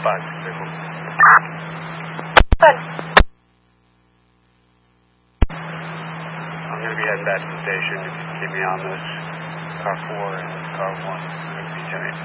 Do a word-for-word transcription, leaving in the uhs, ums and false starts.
five vehicle. Good. I'm going to be heading back to the station. If you can keep me on this car four and car one. I'm going to be ten eight.